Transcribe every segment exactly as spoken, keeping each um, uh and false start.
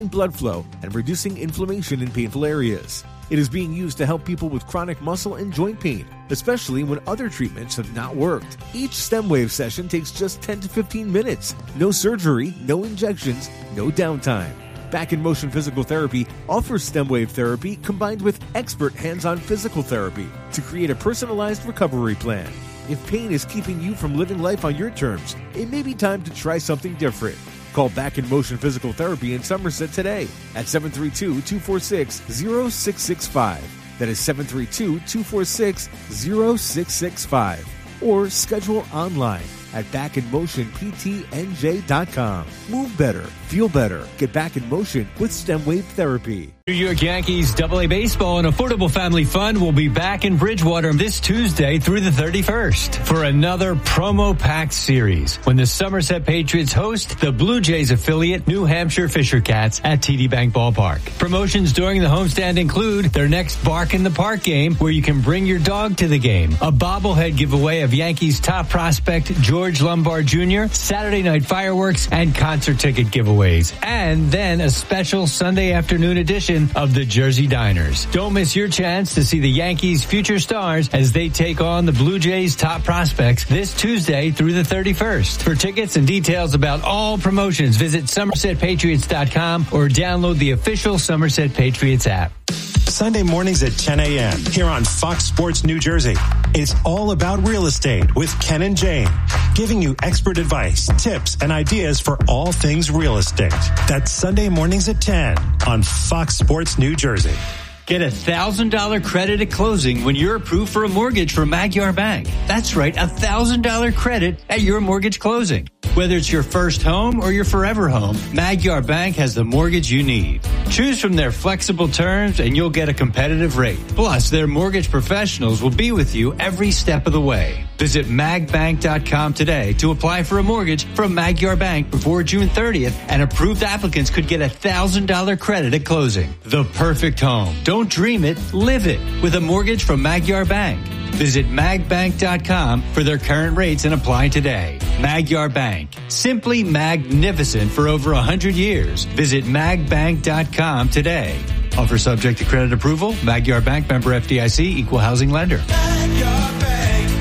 blood flow and reducing inflammation in painful areas. It is being used to help people with chronic muscle and joint pain, especially when other treatments have not worked. Each StemWave session takes just ten to fifteen minutes. No surgery, no injections, no downtime. Back in Motion Physical Therapy offers StemWave therapy combined with expert hands-on physical therapy to create a personalized recovery plan. If pain is keeping you from living life on your terms, it may be time to try something different. Call Back in Motion Physical Therapy in Somerset today at seven three two, two four six, zero six six five. That is seven three two, two four six, zero six six five. Or schedule online at back in motion p t n j dot com. Move better, feel better. Get back in motion with StemWave Therapy. New York Yankees Double A Baseball and Affordable Family Fund will be back in Bridgewater this Tuesday through the thirty-first for another promo-packed series when the Somerset Patriots host the Blue Jays affiliate New Hampshire Fisher Cats at T D Bank Ballpark. Promotions during the homestand include their next Bark in the Park game where you can bring your dog to the game, a bobblehead giveaway of Yankees top prospect George Lombard Junior, Saturday night fireworks, and concert ticket giveaways, and then a special Sunday afternoon edition of the Jersey Diners. Don't miss your chance to see the Yankees' future stars as they take on the Blue Jays' top prospects this Tuesday through the thirty-first. For tickets and details about all promotions, visit somerset patriots dot com or download the official Somerset Patriots app. Sunday mornings at ten a.m. here on Fox Sports New Jersey. It's all about real estate with Ken and Jane, giving you expert advice, tips, and ideas for all things real estate. That's Sunday mornings at ten on Fox Sports New Jersey. Get a one thousand dollars credit at closing when you're approved for a mortgage from Magyar Bank. That's right, a one thousand dollars credit at your mortgage closing. Whether it's your first home or your forever home, Magyar Bank has the mortgage you need. Choose from their flexible terms and you'll get a competitive rate. Plus, their mortgage professionals will be with you every step of the way. Visit mag bank dot com today to apply for a mortgage from Magyar Bank before June thirtieth, and approved applicants could get a one thousand dollars credit at closing. The perfect home. Don't dream it, live it with a mortgage from Magyar Bank. Visit mag bank dot com for their current rates and apply today. Magyar Bank. Simply magnificent for over one hundred years. Visit mag bank dot com today. Offer subject to credit approval. Magyar Bank, member F D I C, equal housing lender. Magyar Bank,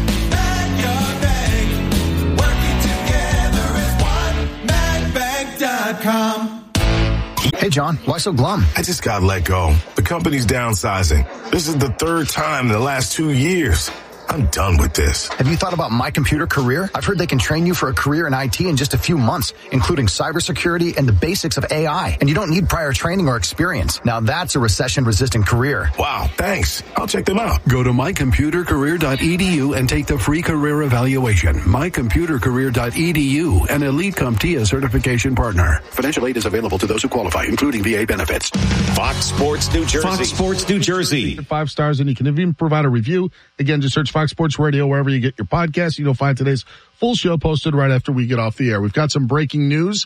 Magyar Bank, working together as one. mag bank dot com. Hey, John, why so glum? I just got let go. The company's downsizing. This is the third time in the last two years. I'm done with this. Have you thought about My Computer Career? I've heard they can train you for a career in I T in just a few months, including cybersecurity and the basics of A I. And you don't need prior training or experience. Now that's a recession-resistant career. Wow, thanks. I'll check them out. Go to my computer career dot e d u and take the free career evaluation. my computer career dot e d u, an Elite CompTIA certification partner. Financial aid is available to those who qualify, including V A benefits. Fox Sports New Jersey. Fox Sports New Jersey. Five stars, and you can even provide a review. Again, just search Fox Sports Radio wherever you get your podcasts. You'll find today's full show posted right after we get off the air. We've got some breaking news.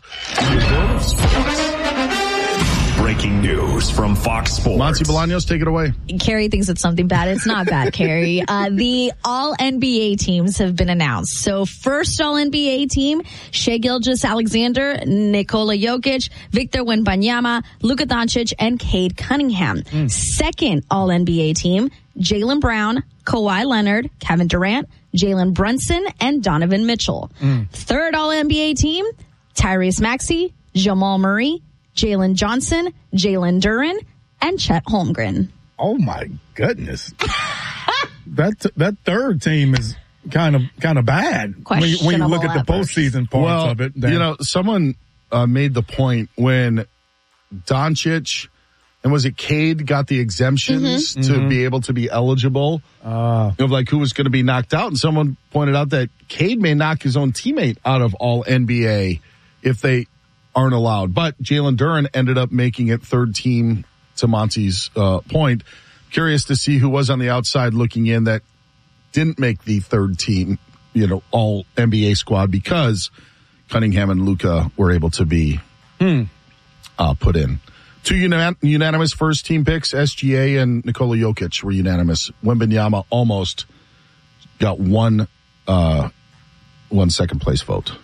Breaking news from Fox Sports. Monty Bolaños, take it away. Carrie thinks it's something bad. It's not bad, Carrie. Uh, the all N B A teams have been announced. So first all N B A team, Shai Gilgeous-Alexander, Nikola Jokic, Victor Wembanyama, Luka Doncic, and Cade Cunningham. Mm. Second all N B A team, Jaylen Brown, Kawhi Leonard, Kevin Durant, Jalen Brunson, and Donovan Mitchell. Mm. Third all N B A team, Tyrese Maxey, Jamal Murray, Jalen Johnson, Jalen Duren, and Chet Holmgren. Oh my goodness. that that third team is kind of kind of bad when you, when you look at the postseason parts well, of it. Then. You know, someone uh, made the point when Doncic and was it Cade got the exemptions Mm-hmm. to Mhm. be able to be eligible Uh, of like who was going to be knocked out, and someone pointed out that Cade may knock his own teammate out of all N B A if they aren't allowed. But Jalen Duren ended up making it third team, to Monty's uh, point. Curious to see who was on the outside looking in that didn't make the third team, you know, all N B A squad, because Cunningham and Luka were able to be hmm. uh, put in. Two unan- unanimous first team picks, S G A and Nikola Jokic were unanimous. Wembanyama almost got one, uh, one second place vote.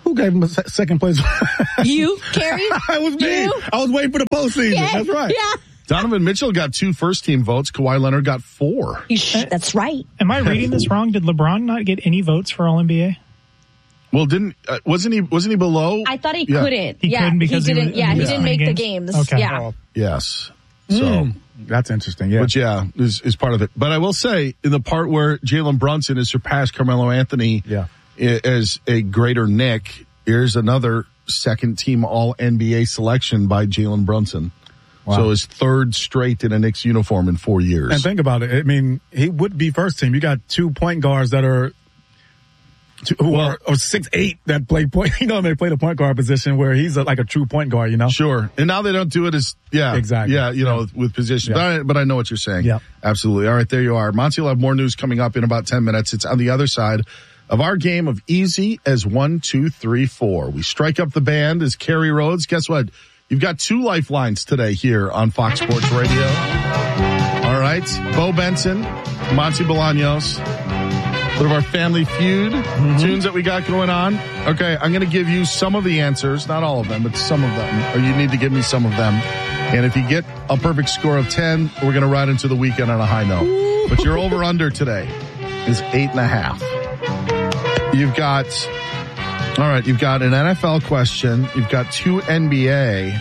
Who gave him a se- second place? You, Carrie? I was me. You? I was waiting for the postseason. Yeah, That's right. Yeah. Donovan Mitchell got two first-team votes. Kawhi Leonard got four. That's right. Am I reading this wrong? Did LeBron not get any votes for All N B A? Well, didn't uh, wasn't he wasn't he below? I thought he Yeah. couldn't. He yeah, couldn't because he he didn't. was- yeah, he he was didn't playing make the games? games. Okay. Yeah. Yes. So, Mm, that's interesting. Yeah. But yeah, is is part of it. But I will say, in the part where Jalen Brunson has surpassed Carmelo Anthony Yeah. i- as a greater Knick, here's another second-team All N B A selection by Jalen Brunson. Wow. So his third straight in a Knicks uniform in four years. And think about it. I mean, he would be first team. You got two point guards that are two, who Well- are or six eight that play point. You know, they play the point guard position where he's a, like a true point guard. You know. Sure. And now they don't do it as, yeah. Exactly. Yeah, you know, with position. Yeah. But, I, but I know what you're saying. Yeah. Absolutely. All right, there you are. Monty will have more news coming up in about ten minutes. It's on the other side of our game of easy as one, two, three, four. We strike up the band as Kerry Rhodes. Guess what? You've got two lifelines today here on Fox Sports Radio. All right. Bo Benson, Monty Bolaños. One of our Family Feud Mm-hmm. tunes that we got going on. Okay, I'm going to give you some of the answers, not all of them, but some of them. Or you need to give me some of them. And if you get a perfect score of ten, we're going to ride into the weekend on a high note. But your over-under today is eight and a half. You've got, all right, you've got an N F L question. You've got two N B A.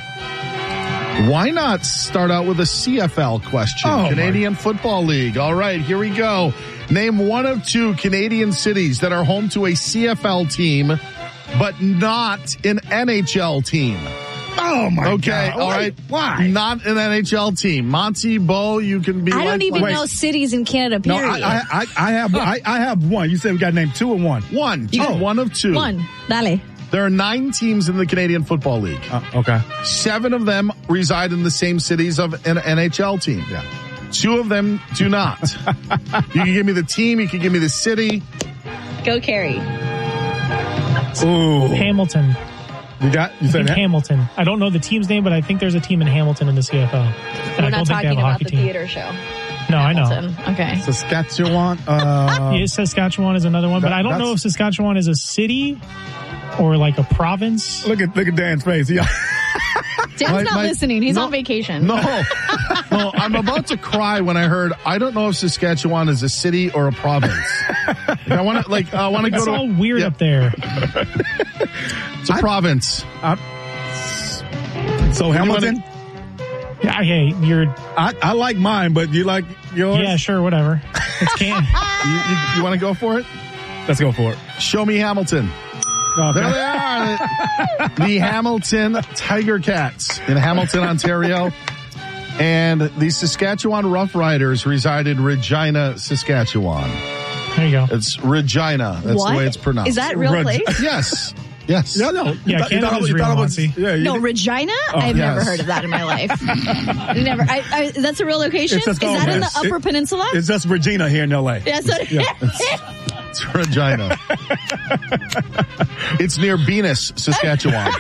Why not start out with a C F L question? Oh, Canadian Football League. All right, here we go. Name one of two Canadian cities that are home to a C F L team, but not an N H L team. Oh my Okay, God. all right. Why? Not an N H L team. Monty, Bo, you can be I don't like- even Wait. know cities in Canada, No, period. I, I, I, I have, I, I have one. You said we got to name two or one. One. You- Oh, one of two. One. Dale. There are nine teams in the Canadian Football League. Uh, okay. Seven of them reside in the same cities of an N H L team. Yeah. Two of them do not. You can give me the team. You can give me the city. Go, Carrie. Ooh. Hamilton. You got, you I said think that? Hamilton. I don't know the team's name, but I think there's a team in Hamilton in the C F L. And We're I not don't think they talking have a about hockey the team. theater show. No, I know. Hamilton. Okay. Saskatchewan. Uh, Yeah, Saskatchewan is another one, but That- I don't know if that's- Saskatchewan is a city or like a province. Look at, look at Dan's face. Yeah. Dan's My- not my- listening. He's no, on vacation. No. No, I'm about to cry when I heard, I don't know if Saskatchewan is a city or a province. Like, I want to, like, I want to go It's to. all weird yeah, up there. It's a province. So Hamilton. Yeah, hey, you're. I, I like mine, but you like yours? Yeah, sure, whatever. It's can. You, you, you want to go for it? Let's go for it. Show me Hamilton. Okay. There they are. The Hamilton Tiger Cats in Hamilton, Ontario. And the Saskatchewan Roughriders reside in Regina, Saskatchewan. There you go. It's Regina. That's what? the way it's pronounced. Is that a real Reg- place? Yes. Yes. Yeah, no. Yeah, You thought- you Canada's thought- you real, thought it was- Monty. yeah, you No, did- Regina? I've yes. never heard of that in my life. Never. I, I, that's a real location? It's Is just called- that in the it's- Upper it- Peninsula? It's just Regina here in L A. That's what it Yeah. is. It's Regina. It's near Venus, Saskatchewan.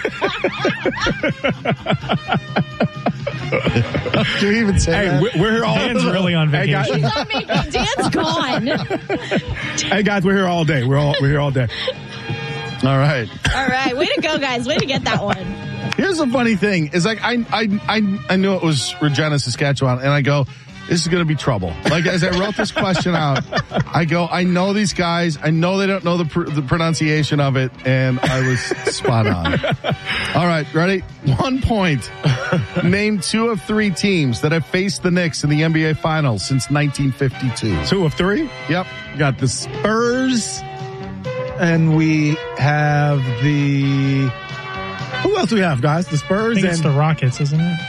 Do you even say Hey, that? we're, we're here all Dan's really on Hey, guys, vacation. He's on vacation. Dan's gone. hey guys, we're here all day. We're all we're here all day. All right. All right. Way to go, guys. Way to get that one. Here's the funny thing is like, I, I, I, I knew it was Regina, Saskatchewan, and I go, this is going to be trouble. Like, as I wrote this question out, I go, I know these guys. I know they don't know the pr- the pronunciation of it, and I was spot on. All right, ready? One point. Name two of three teams that have faced the Knicks in the N B A Finals since nineteen fifty-two. Two of three. Yep. We got the Spurs, and we have the. Who else do we have, guys? The I Spurs think and it's the Rockets, isn't it?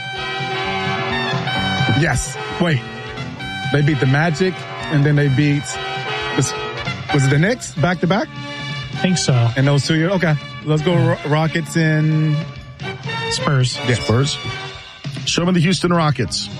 yes. Wait, they beat the Magic, and then they beat. The, was it the Knicks back to back? I think so. And those two years. Okay, let's go Ro- Rockets and Spurs. yes. Spurs. Show me the Houston Rockets.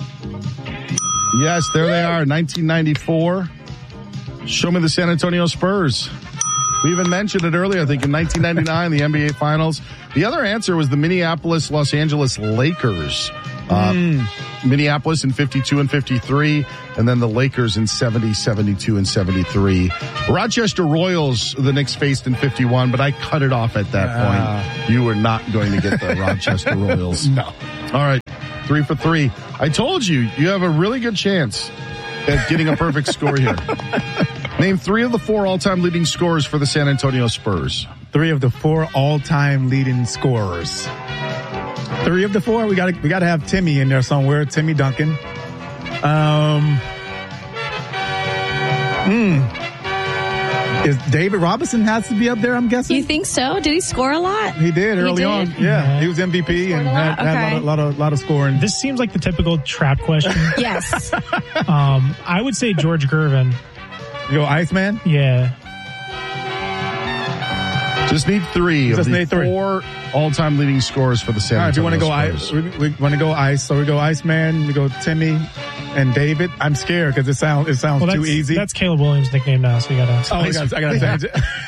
Yes, there they are, nineteen ninety-four. Show me the San Antonio Spurs. We even mentioned it earlier, I think, in nineteen ninety-nine, the N B A Finals. The other answer was the Minneapolis Los Angeles Lakers. Uh, Mm. Minneapolis in fifty-two and fifty-three, and then the Lakers in seventy, seventy-two, and seventy-three. Rochester Royals, the Knicks faced in fifty-one, but I cut it off at that Ah. point. You were not going to get the Rochester Royals. No. All right, three for three. I told you, you have a really good chance at getting a perfect score here. Name three of the four all-time leading scorers for the San Antonio Spurs. Three of the four all-time leading scorers. Three of the four. We got to we got to have Timmy in there somewhere. Timmy Duncan. Um. Hmm. Is David Robinson has to be up there? I'm guessing. You think so? Did he score a lot? He did early did? on. Yeah, he was M V P and a had, lot? had a lot Okay. of, lot of lot of scoring. This seems like the typical trap question. Yes. um, I would say George Gervin. You go Iceman. Yeah. Just need three Just of the need three. four all-time leading scorers for the San All right, if you Antonio want to go Spurs. ice, we, we want to go ice. So we go Iceman. We go Timmy and David. I'm scared because it sounds it sounds Well, too that's, easy. that's Caleb Williams' nickname now, so you gotta. oh, I got I got to change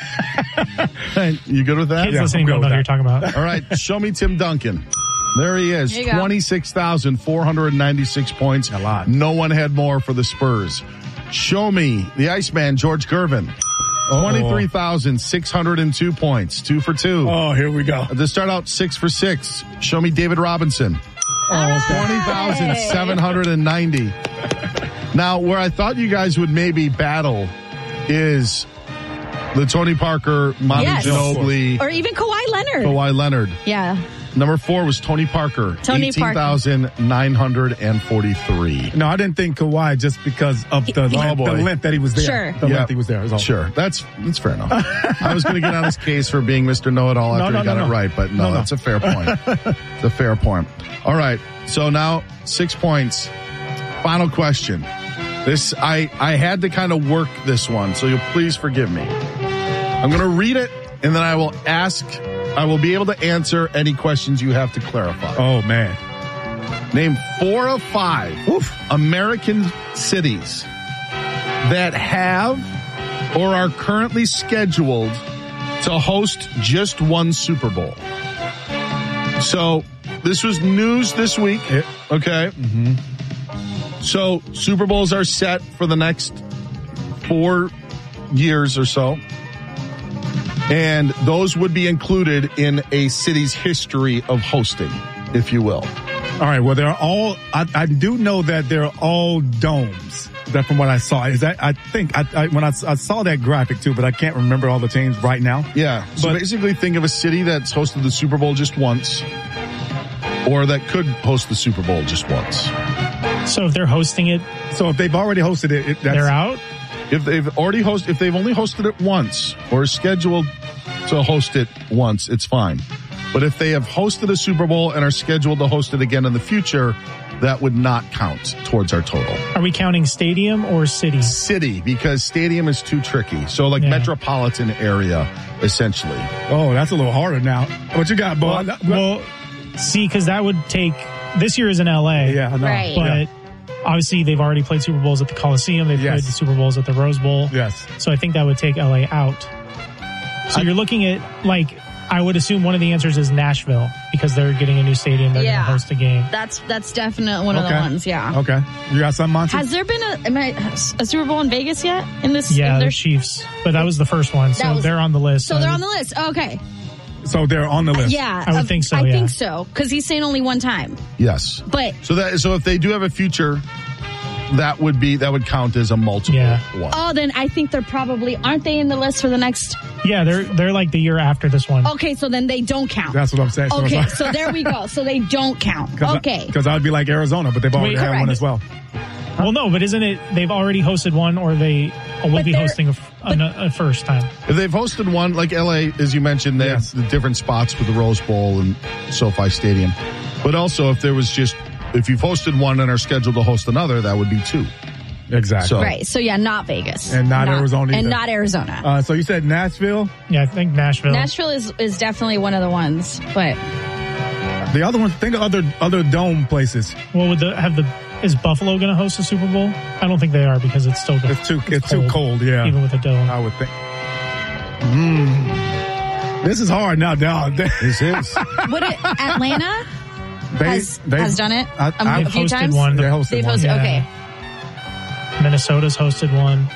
it. You good with that? Kids Yeah, listening I'm don't good know with who you're talking about. All right, show me Tim Duncan. There he is, There you go. twenty-six thousand four hundred ninety-six points. A lot. No one had more for the Spurs. Show me the Iceman, George Gervin. twenty-three thousand six hundred two points, two for two. Oh, here we go. To start out six for six. Show me David Robinson. Oh, twenty thousand seven hundred ninety. Now, where I thought you guys would maybe battle is the Tony Parker, Manu Yes. Ginobili, Or even Kawhi Leonard. Kawhi Leonard. Yeah. Number four was Tony Parker, Tony Parker. eighteen thousand nine hundred forty-three. No, I didn't think Kawhi just because of the, He- length, Oh, boy. the length that he was there. Sure. The Yeah. length he was there. Is all. Sure, that's that's fair enough. I was going to get on his case for being Mister Know-It-All No, after no, he got no, it no. right, but no, No, no. that's a fair point. It's a fair point. All right, so now six points. Final question. This I I had to kind of work this one, so you'll please forgive me. I'm going to read it, and then I will ask. I will be able to answer any questions you have to clarify. Oh man. Name four of five American cities that have or are currently scheduled to host just one Super Bowl. So this was news this week. Okay. Mm-hmm. So Super Bowls are set for the next four years or so. And those would be included in a city's history of hosting, if you will. All right. Well, they're all. I, I do know that they're all domes. That from what I saw is that I think I, I when I, I saw that graphic too, but I can't remember all the teams right now. Yeah. So But- basically, think of a city that's hosted the Super Bowl just once, or that could host the Super Bowl just once. So if they're hosting it, So if they've already hosted it, it that's, they're out. If they've already host, if they've only hosted it once or is scheduled to host it once, it's fine. But if they have hosted a Super Bowl and are scheduled to host it again in the future, that would not count towards our total. Are we counting stadium or city? City, because stadium is too tricky. So like Yeah. metropolitan area, essentially. Oh, that's a little harder now. What you got, boy? Well, well see, because that would take this year is in L A. yeah, I know. Right. But Yeah. obviously, they've already played Super Bowls at the Coliseum. They've Yes. played the Super Bowls at the Rose Bowl. Yes. So I think that would take L A out. So you're looking at, like, I would assume one of the answers is Nashville because they're getting a new stadium. They're Yeah. going to host a game. That's that's definitely one of the Okay. ones. Yeah. Okay. You got some, Monty? Has there been a, am I, a Super Bowl in Vegas yet? In this? Yeah, in the their- Chiefs. But that was the first one. So That was- they're on the list. so they're on the list. Okay. So they're on the list. Yeah. I would uh, think so, I yeah. think so. Because he's saying only one time. Yes. But So that so if they do have a future, that would be that would count as a multiple Yeah. one. oh, then I think they're probably aren't they in the list for the next? Yeah, they're they're like the year after this one. Okay, so then they don't count. That's what I'm saying. So Okay, it's so there we go. So they don't count. like- Okay. Because I'd be like Arizona, but they've already Wait, had one correct. as well. Well, no, but isn't it they've already hosted one or they will But be they're- hosting a, f- a, a first time? If they've hosted one, like L A, as you mentioned, they Yes. have the different spots with the Rose Bowl and SoFi Stadium. But also, if there was just, if you've hosted one and are scheduled to host another, that would be two. Exactly. So- Right. So yeah, not Vegas. And not Arizona And either. not Arizona. Uh, so you said Nashville. Yeah, I think Nashville. Nashville is, is definitely one of the ones, but The other ones, think of other other dome places. What would the have the is Buffalo going to host a Super Bowl? I don't think they are because it's still It's too it's, too cold. Yeah, even with a dome. I would think. Mm. This is hard now, dog. This is. Would it, Atlanta They, has, they, has done it I, a, I, a few hosted times? one. They hosted They've one. hosted, Yeah. okay. Minnesota's hosted one.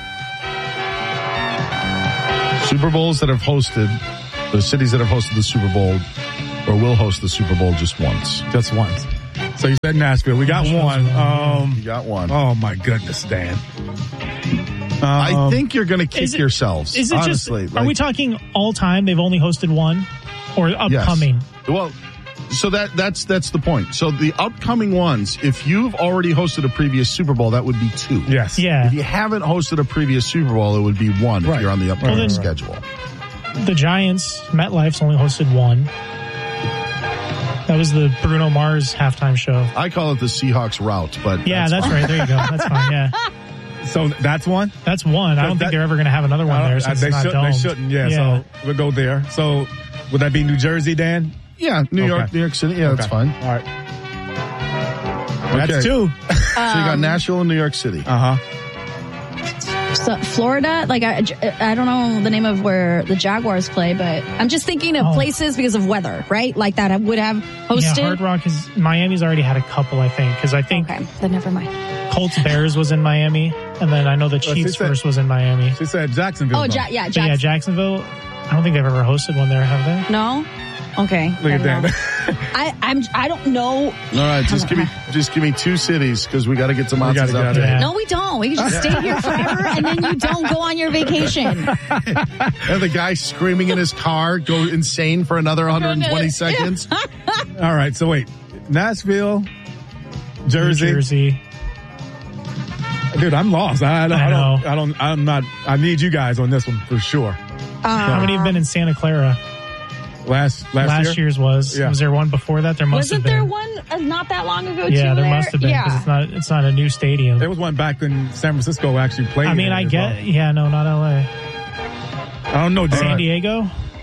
Super Bowls that have hosted, the cities that have hosted the Super Bowl or will host the Super Bowl just once. Just once. So you said Nashville. We got one. Um, You got one. oh, my goodness, Dan. I Um, think you're going to kick is it- yourselves. Is it honestly. just, Like, are we talking all time? They've only hosted one? Or yes. upcoming? Well, so that that's that's the point. So the upcoming ones, if you've already hosted a previous Super Bowl, that would be two. Yes. Yeah. If you haven't hosted a previous Super Bowl, it would be one Right. if you're on the upcoming Well, then- schedule. The Giants, MetLife's only hosted one. That was the Bruno Mars halftime show. I call it the Seahawks route, but Yeah, that's, fine. right. There you go. That's fine. Yeah. So that's one? That's one. I don't That- think they're ever going to have another one I there don't- since they, it's not should, they domed. shouldn't, yeah, Yeah. So we'll go there. So would that be New Jersey, Dan? Yeah, New York, Okay. New York City. Yeah, that's Okay. fine. All right. Okay. That's two. So you got Nashville and New York City. Uh huh. So Florida, like I, I don't know the name of where the Jaguars play, but I'm just thinking of Oh. places because of weather, right? Like that would have hosted. Yeah, Hard Rock is, Miami's already had a couple, I think, because I think Okay, then never mind. Colts Bears was in Miami, and then I know the she Chiefs said- first was in Miami. She said Jacksonville. Oh, though. ja- yeah, But yeah, Jackson. Jacksonville, I don't think they've ever hosted one there, have they? No. Okay. Look at then no. that. I, I'm. I don't know. All right, just give me just give me two cities because we got to get to gotta Monty's get out of update. Yeah. No, we don't. We can just stay here forever, and then you don't go on your vacation. And the guy screaming in his car go insane for another one hundred twenty seconds. All right. So wait, Nashville, Jersey. New Jersey. Dude, I'm lost. I, I, don't, I I don't. know. I don't. I'm not. I need you guys on this one for sure. How many have been in Santa Clara? Last last, Last year. year's was. Yeah. Was there one before that? There must Wasn't have there been. one uh, not that long ago? Yeah, too, there must have been because Yeah. it's not. It's not a new stadium. There was one back when San Francisco actually played. I mean, in it I as get. well. Yeah, no, not L A. I don't know. Dan. San Diego.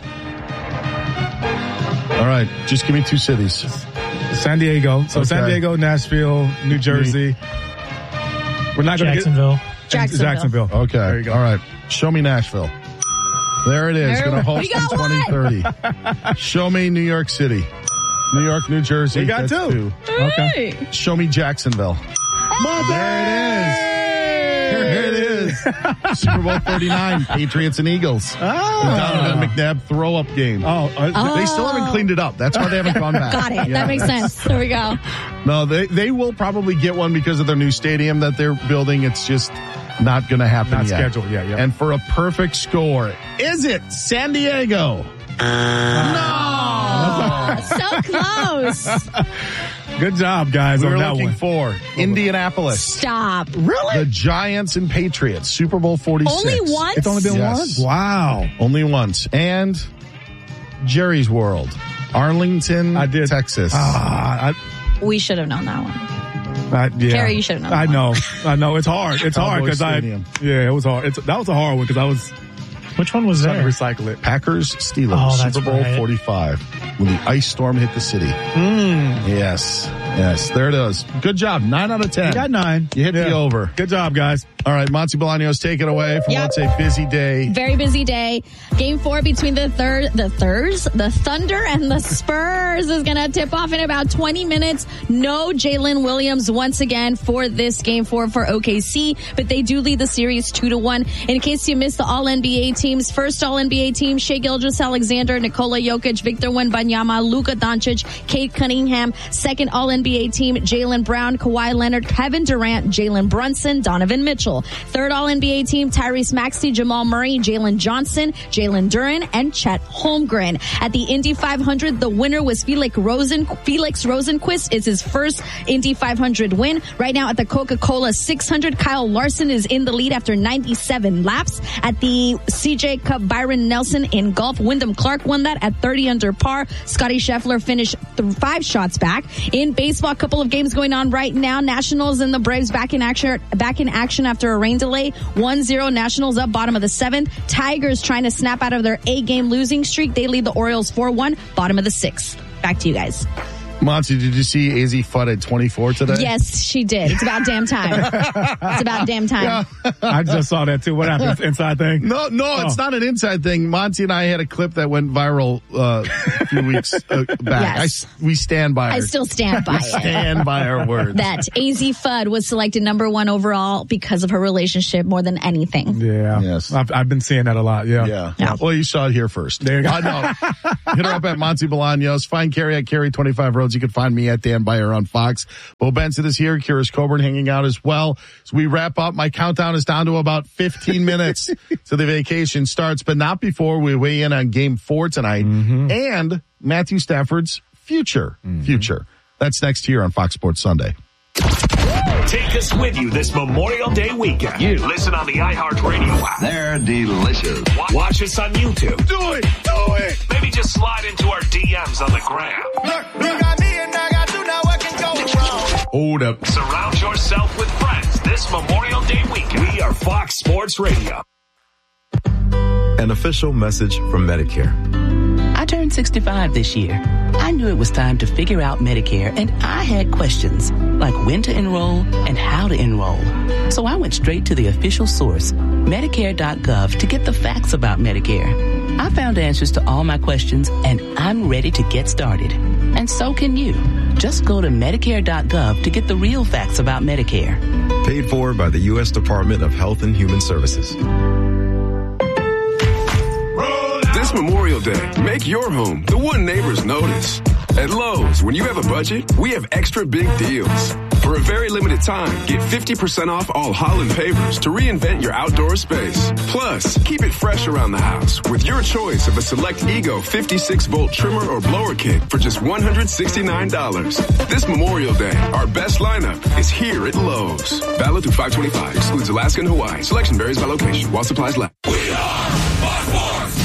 All right, just give me two cities. San Diego. So Okay. San Diego, Nashville, New Jersey. We're not going to Jacksonville. get Jacksonville. Jacksonville. Okay, There you go. all right. Show me Nashville. There it is. There Going to we host in got twenty thirty. Show me New York City. New York, New Jersey. We got That's two. Okay. Hey. Show me Jacksonville. There it is. There it is. Super Bowl thirty-nine, Patriots and Eagles. The Donovan McNabb throw-up game. Oh, uh, They still haven't cleaned it up. That's why they haven't gone back. Got it. Yeah. That makes sense. There we go. No, they they will probably get one because of their new stadium that they're building. It's just not going to happen Not yet. scheduled yet, yeah. And for a perfect score, is it San Diego? No. So close. Good job, guys, We on were that looking one. for Indianapolis. Stop. The Giants and Patriots, Super Bowl forty-six. Only once? It's only been Yes. one? Wow. Only once. And Jerry's World, Arlington, I did. Texas. Ah, We should have known that one. I, I, yeah. Carrie, you should have known I that know. I know. It's hard. It's hard Cowboy because I. Stadium. Yeah, it was hard. It's, that was a hard one because I was Which one was trying there? to recycle it. Packers, Steelers, Oh, that's Super Bowl right. forty-five. When the ice storm hit the city. Mm. Yes. Yes. There it is. Good job. Nine out of ten. You got nine. You hit Yeah. the over. Good job, guys. All right, Monty Bolaños, take it away from Yep. what's a busy day. Very busy day. Game four between the third, the Thurs, the Thunder and the Spurs is going to tip off in about twenty minutes. No Jalen Williams once again for this game four for O K C, but they do lead the series two to one. In case you missed the All N B A teams, first All N B A team, Shai Gilgeous-Alexander, Nikola Jokic, Victor Wembanyama, Luka Doncic, Kate Cunningham. Second All N B A team, Jaylen Brown, Kawhi Leonard, Kevin Durant, Jalen Brunson, Donovan Mitchell. Third All N B A team, Tyrese Maxey, Jamal Murray, Jalen Johnson, Jalen Duren, and Chet Holmgren. At the Indy five hundred, the winner was Felix Rosen. Felix Rosenquist. It's his first Indy five hundred win. Right now at the Coca-Cola six hundred, Kyle Larson is in the lead after ninety-seven laps. At the C J Cup, Byron Nelson in golf. Wyndham Clark won that at thirty under par. Scotty Scheffler finished th- five shots back. In baseball, a couple of games going on right now. Nationals and the Braves back in action, back in action after a rain delay. one zero Nationals up bottom of the seventh. Tigers trying to snap out of their eight-game losing streak. They lead the Orioles four one, bottom of the sixth. Back to you guys. Monty, did you see A Z Fudd at twenty-four today? Yes, she did. It's about damn time. It's about damn time. Yeah. I just saw that too. What happened? Inside thing? No, no, oh. It's not an inside thing. Monty and I had a clip that went viral uh, a few weeks uh, back. Yes. I, we stand by. I our, still stand by we it. Stand by our words. That A Z Fudd was selected number one overall because of her relationship more than anything. Yeah. Yes. I've, I've been seeing that a lot. Yeah. Yeah. yeah. Well, you saw it here first. There you go. Uh, no. Hit her up at Monty Bolaños. Find Carrie at Carrie twenty-five Roads. You can find me at Dan Beyer on Fox. Bo Benson is here. Kyrus Coburn hanging out as well. So we wrap up. My countdown is down to about fifteen minutes to the vacation starts, but not before we weigh in on game four tonight mm-hmm. and Matthew Stafford's future. Mm-hmm. Future. That's next here on Fox Sports Sunday. Take us with you this Memorial Day weekend. You listen on the iHeartRadio app. They're delicious. Watch, watch us on YouTube. Do it. Do it. Maybe just slide into our D Ms on the gram. Look, you got me and I got you. Now what can go wrong? Hold up. Surround yourself with friends this Memorial Day weekend. We are Fox Sports Radio. An official message from Medicare. I turned sixty-five this year. I knew it was time to figure out Medicare, and I had questions like when to enroll and how to enroll. So I went straight to the official source, Medicare dot gov, to get the facts about Medicare. I found answers to all my questions, and I'm ready to get started. And so can you. Just go to Medicare dot gov to get the real facts about Medicare. Paid for by the U S Department of Health and Human Services. This Memorial Day, make your home the one neighbors notice. At Lowe's, when you have a budget, we have extra big deals. For a very limited time, get fifty percent off all Holland pavers to reinvent your outdoor space. Plus, keep it fresh around the house with your choice of a select Ego fifty-six volt trimmer or blower kit for just one hundred sixty-nine dollars. This Memorial Day, our best lineup is here at Lowe's. Valid through five twenty-five. Excludes Alaska and Hawaii. Selection varies by location. While supplies last. We are Fox Sports.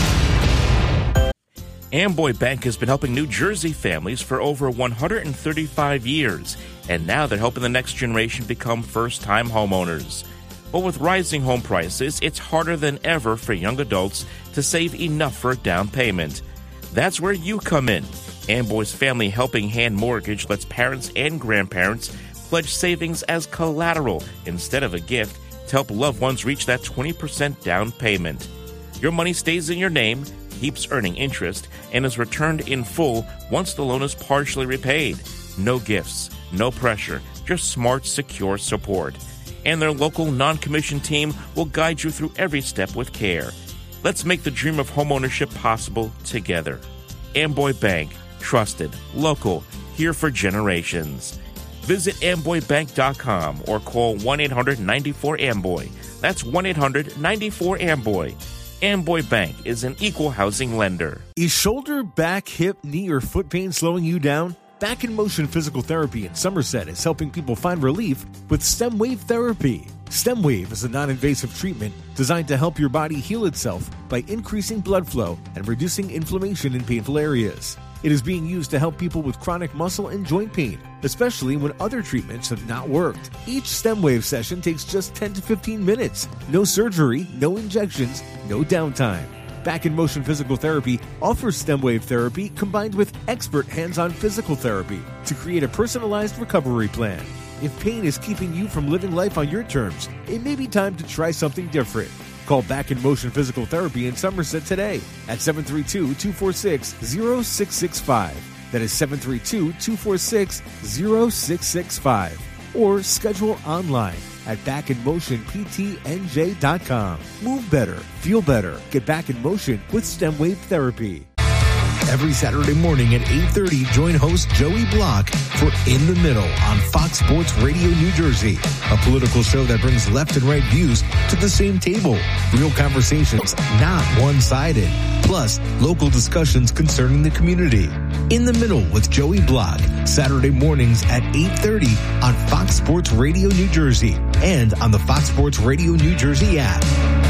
Amboy Bank has been helping New Jersey families for over one hundred thirty-five years, and now they're helping the next generation become first-time homeowners. But with rising home prices, it's harder than ever for young adults to save enough for a down payment. That's where you come in. Amboy's Family Helping Hand Mortgage lets parents and grandparents pledge savings as collateral instead of a gift to help loved ones reach that twenty percent down payment. Your money stays in your name, keeps earning interest, and is returned in full once the loan is partially repaid. No gifts, no pressure, just smart, secure support. And their local non-commissioned team will guide you through every step with care. Let's make the dream of homeownership possible together. Amboy Bank, trusted, local, here for generations. Visit amboy bank dot com or call one eight hundred nine four amboy. That's one eight hundred nine four amboy. Amboy Bank is an equal housing lender. Is shoulder, back, hip, knee, or foot pain slowing you down? Back in Motion Physical Therapy in Somerset is helping people find relief with STEM Wave Therapy. STEM Wave is a non-invasive treatment designed to help your body heal itself by increasing blood flow and reducing inflammation in painful areas. It is being used to help people with chronic muscle and joint pain, especially when other treatments have not worked. Each STEM Wave session takes just ten to fifteen minutes. No surgery, no injections, no downtime. Back in Motion Physical Therapy offers STEM Wave Therapy combined with expert hands-on physical therapy to create a personalized recovery plan. If pain is keeping you from living life on your terms, it may be time to try something different. Call Back in Motion Physical Therapy in Somerset today at seven three two, two four six, zero six six five. That is seven three two, two four six, zero six six five. Or schedule online at back in motion p t n j dot com. Move better, feel better, get back in motion with STEM Wave Therapy. Every Saturday morning at eight thirty, join host Joey Block for In the Middle on Fox Sports Radio New Jersey, a political show that brings left and right views to the same table. Real conversations, not one-sided. Plus, local discussions concerning the community. In the Middle with Joey Block, Saturday mornings at eight thirty on Fox Sports Radio New Jersey and on the Fox Sports Radio New Jersey app.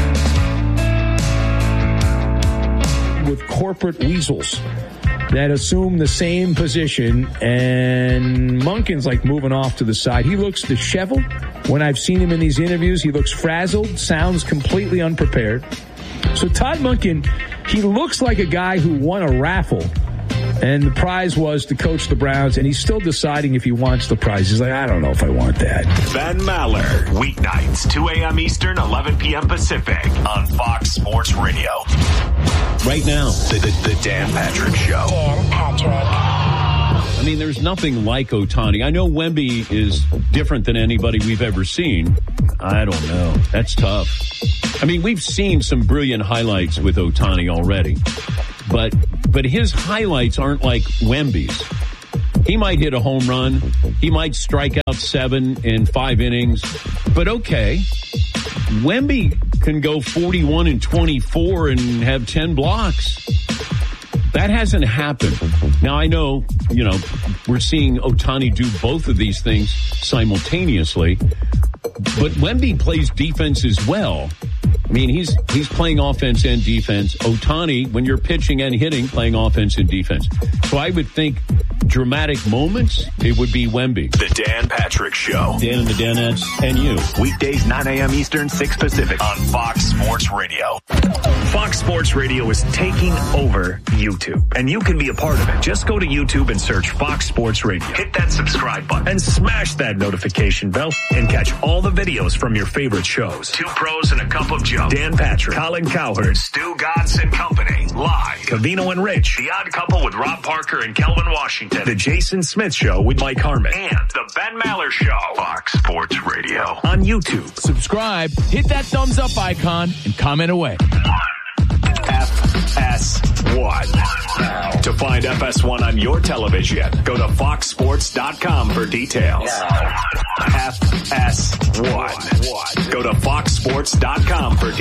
With corporate weasels that assume the same position, and Monken's like moving off to the side. He looks disheveled. When I've seen him in these interviews, he looks frazzled, sounds completely unprepared. So Todd Monken, he looks like a guy who won a raffle And the prize was to coach the Browns, and he's still deciding if he wants the prize. He's like, I don't know if I want that. Ben Maller, weeknights, two a.m. Eastern, eleven p.m. Pacific on Fox Sports Radio. Right now, the, the, the Dan Patrick Show. Dan Patrick. I mean, there's nothing like Ohtani. I know Wemby is different than anybody we've ever seen. I don't know. That's tough. I mean, we've seen some brilliant highlights with Ohtani already, but but his highlights aren't like Wemby's. He might hit a home run. He might strike out seven in five innings, but okay. Wemby can go forty-one and twenty-four and have ten blocks. That hasn't happened. Now, I know, you know, we're seeing Ohtani do both of these things simultaneously, but Wemby plays defense as well. I mean, he's he's playing offense and defense. Ohtani, when you're pitching and hitting, playing offense and defense. So I would think dramatic moments, it would be Wemby. The Dan Patrick Show. Dan and the Danettes and you. Weekdays, nine a.m. Eastern, six Pacific on Fox Sports Radio. Fox Sports Radio is taking over YouTube, and you can be a part of it. Just go to YouTube and search Fox Sports Radio. Hit that subscribe button and smash that notification bell and catch all the videos from your favorite shows. Two Pros and a Cup of Joe. Dan Patrick, Colin Cowherd, Stu Gatz and Company. Live. Cavino and Rich. The Odd Couple with Rob Parker and Kelvin Washington. The Jason Smith Show with Mike Harmon. And the Ben Maller Show. Fox Sports Radio. On YouTube. Subscribe, hit that thumbs up icon, and comment away. F S one. To find F S one on your television, go to fox sports dot com for details. F S one. Go to fox sports dot com for details.